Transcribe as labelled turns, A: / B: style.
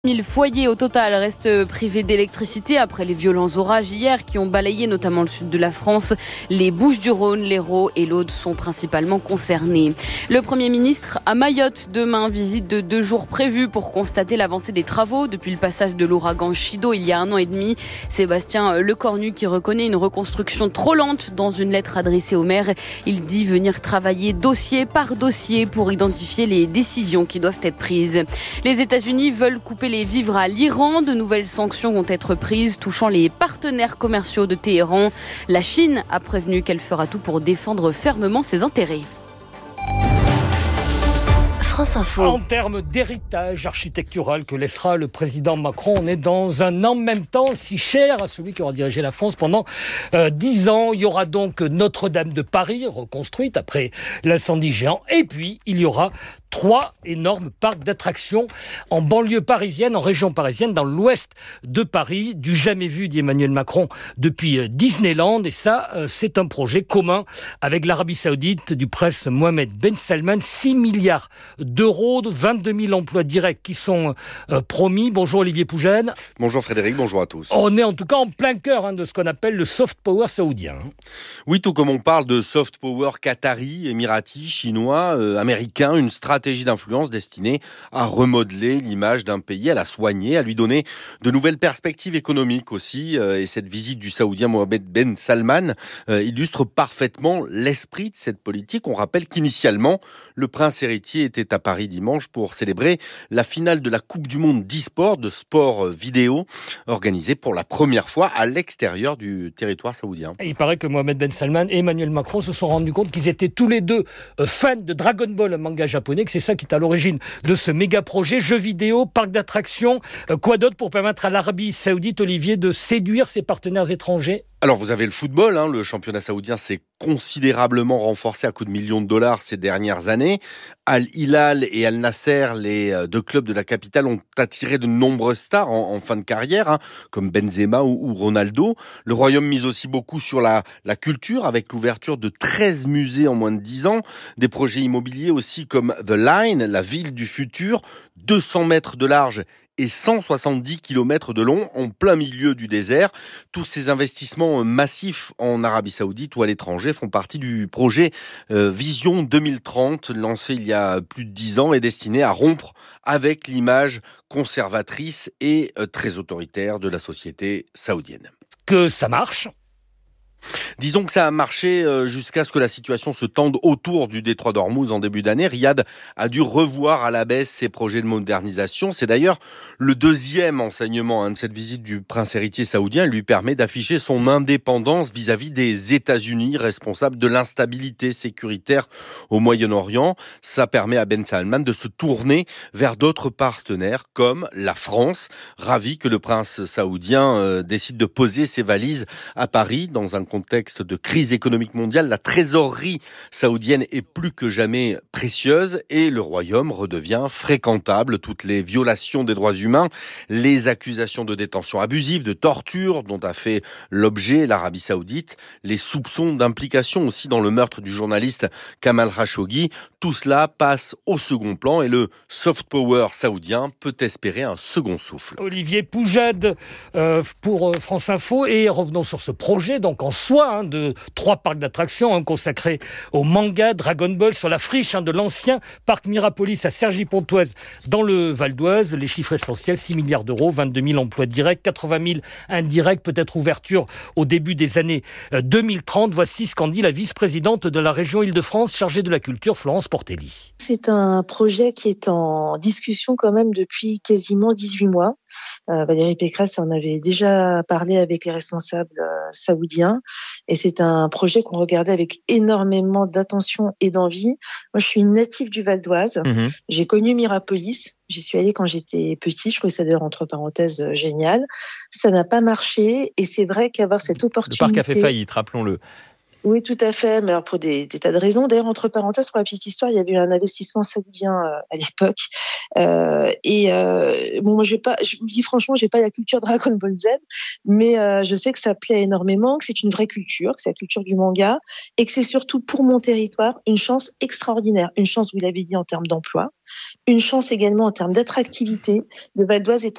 A: 1000 foyers au total restent privés d'électricité après les violents orages hier qui ont balayé notamment le sud de la France. Les Bouches-du-Rhône, l'Hérault et l'Aude sont principalement concernés. Le Premier ministre à Mayotte demain, visite de 2 jours prévue pour constater l'avancée des travaux depuis le passage de l'ouragan Chido il y a 1 an et demi. Sébastien Lecornu qui reconnaît une reconstruction trop lente dans une lettre adressée au maire. Il dit venir travailler dossier par dossier pour identifier les décisions qui doivent être prises. Les États-Unis veulent couper les vivres à l'Iran. De nouvelles sanctions vont être prises touchant les partenaires commerciaux de Téhéran. La Chine a prévenu qu'elle fera tout pour défendre fermement ses intérêts. France Info.
B: En termes d'héritage architectural que laissera le président Macron, on est dans un en même temps si cher à celui qui aura dirigé la France pendant 10 ans. Il y aura donc Notre-Dame de Paris, reconstruite après l'incendie géant. Et puis, il y aura 3 énormes parcs d'attractions en banlieue parisienne, en région parisienne, dans l'ouest de Paris. Du jamais vu d'Emmanuel Macron depuis Disneyland. Et ça, c'est un projet commun avec l'Arabie Saoudite du prince Mohamed Ben Salman. 6 milliards d'euros, 22 000 emplois directs qui sont promis. Bonjour Olivier Pougène.
C: Bonjour Frédéric, bonjour à tous.
B: On est en tout cas en plein cœur de ce qu'on appelle le soft power saoudien.
C: Oui, tout comme on parle de soft power qatari, émirati, chinois, américain, une stratégie d'influence destinée à remodeler l'image d'un pays, à la soigner, à lui donner de nouvelles perspectives économiques aussi. Et cette visite du Saoudien Mohamed Ben Salman illustre parfaitement l'esprit de cette politique. On rappelle qu'initialement, le prince héritier était à Paris dimanche pour célébrer la finale de la Coupe du Monde d'e-sport, de sport vidéo, organisée pour la première fois à l'extérieur du territoire saoudien.
B: Et il paraît que Mohamed Ben Salman et Emmanuel Macron se sont rendus compte qu'ils étaient tous les deux fans de Dragon Ball, un manga japonais, que c'est ça qui est à l'origine de ce méga projet, jeux vidéo, parc d'attractions, quoi d'autre pour permettre à l'Arabie Saoudite, Olivier, de séduire ses partenaires étrangers?
C: Alors vous avez le football, le championnat saoudien s'est considérablement renforcé à coups de millions de dollars ces dernières années. Al Hilal et Al Nasser, les 2 clubs de la capitale, ont attiré de nombreuses stars en fin de carrière, comme Benzema ou Ronaldo. Le Royaume mise aussi beaucoup sur la culture, avec l'ouverture de 13 musées en moins de 10 ans. Des projets immobiliers aussi comme The Line, la ville du futur, 200 mètres de large et 170 km de long, en plein milieu du désert. Tous ces investissements massifs en Arabie Saoudite ou à l'étranger font partie du projet Vision 2030, lancé il y a plus de 10 ans et destiné à rompre avec l'image conservatrice et très autoritaire de la société saoudienne.
B: Que ça marche ?
C: Disons que ça a marché jusqu'à ce que la situation se tende autour du détroit d'Ormuz en début d'année. Riyad a dû revoir à la baisse ses projets de modernisation. C'est d'ailleurs le deuxième enseignement de cette visite du prince héritier saoudien. Il lui permet d'afficher son indépendance vis-à-vis des États-Unis, responsables de l'instabilité sécuritaire au Moyen-Orient. Ça permet à Ben Salman de se tourner vers d'autres partenaires comme la France. Ravi que le prince saoudien décide de poser ses valises à Paris dans un contexte de crise économique mondiale. La trésorerie saoudienne est plus que jamais précieuse et le royaume redevient fréquentable. Toutes les violations des droits humains, les accusations de détention abusive, de torture dont a fait l'objet l'Arabie Saoudite, les soupçons d'implication aussi dans le meurtre du journaliste Kamal Khashoggi, tout cela passe au second plan et le soft power saoudien peut espérer un second souffle.
B: Olivier Pougède pour France Info, et revenons sur ce projet donc en soi de 3 parcs d'attractions consacrés au manga Dragon Ball sur la friche de l'ancien parc Mirapolis à Cergy-Pontoise dans le Val d'Oise. Les chiffres essentiels, 6 milliards d'euros, 22 000 emplois directs, 80 000 indirects, peut-être ouverture au début des années 2030. Voici ce qu'en dit la vice-présidente de la région Île-de-France chargée de la culture, Florence Portelli.
D: C'est un projet qui est en discussion quand même depuis quasiment 18 mois. Valérie Pécresse en avait déjà parlé avec les responsables saoudiens et c'est un projet qu'on regardait avec énormément d'attention et d'envie. Moi, je suis une native du Val d'Oise. J'ai connu Mirapolis. J'y suis allée quand j'étais petite. Je trouvais ça d'ailleurs, entre parenthèses, génial. Ça n'a pas marché et c'est vrai qu'avoir cette opportunité...
E: Le parc a fait faillite, rappelons-le.
D: Oui, tout à fait, mais alors pour des tas de raisons. D'ailleurs, entre parenthèses, pour la petite histoire, il y avait eu un investissement saoudien à l'époque. Bon, moi, je vous dis franchement, j'ai pas la culture Dragon Ball Z, mais je sais que ça plaît énormément, que c'est une vraie culture, que c'est la culture du manga, et que c'est surtout pour mon territoire une chance extraordinaire. Une chance, vous l'avez dit, en termes d'emploi, une chance également en termes d'attractivité. Le Val d'Oise est